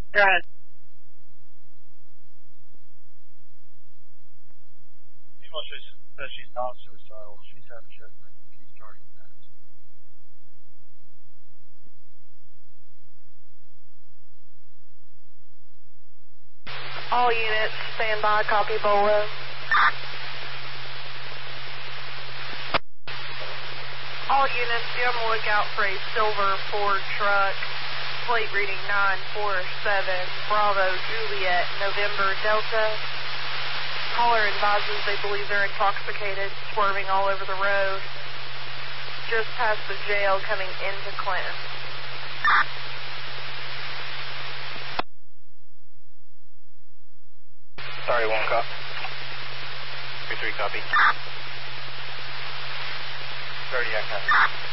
Got it. Female says she's not suicidal. She's having chest pain. She's starting that. All units, stand by, copy Bolo. All units, be on the lookout for a silver Ford truck, plate reading 947, Bravo, Juliet, November, Delta. Caller advises they believe they're intoxicated, swerving all over the road, just past the jail coming into Clinton. Sorry, 1 cop. 3-3 copy. 30, I copy.